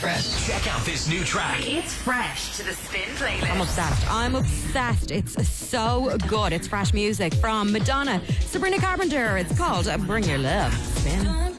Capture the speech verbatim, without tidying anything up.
Fresh. Check out this new track. It's Fresh to the Spin playlist. I'm obsessed. I'm obsessed. It's so good. It's fresh music from Madonna, Sabrina Carpenter. It's called Bring Your Love. Spin.